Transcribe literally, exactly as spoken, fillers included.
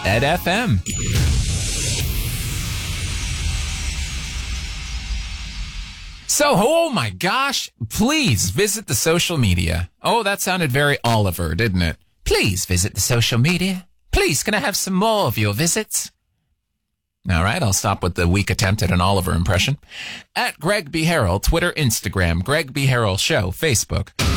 Ed F M. So, oh my gosh, please visit the social media. Oh, that sounded very Oliver, didn't it? Please visit the social media. Please, can I have some more of your visits? All right, I'll stop with the weak attempt at an Oliver impression. At Greg B. Harrell, Twitter, Instagram, Greg B. Harrell Show, Facebook.